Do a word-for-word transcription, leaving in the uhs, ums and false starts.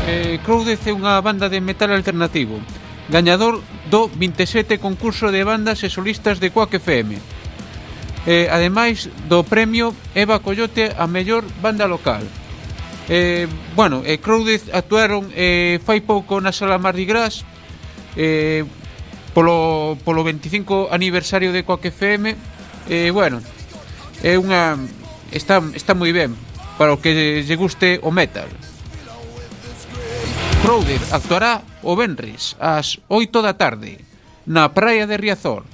eh, Crowded é unha banda de metal alternativo, gañador do vinte e sete concurso de bandas e solistas de Quack F M. Eh, ademais do premio Eva Coyote a mellor banda local. Eh, bueno, eh, Crowded actuaron eh, fai pouco na Sala Mardi Gras eh, polo, polo veinticinco aniversario de Quack F M. Eh, bueno, é unha está, está moi ben para o que lle guste o metal. Crowded actuará o venres ás oito da tarde na praia de Riazor.